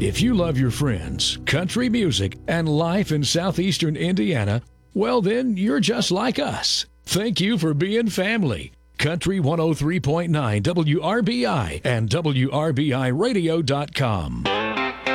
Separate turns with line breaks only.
If you love your friends, country music, and life in southeastern Indiana, well then, you're just like us. Thank you for being family. Country 103.9 WRBI and WRBIRadio.com.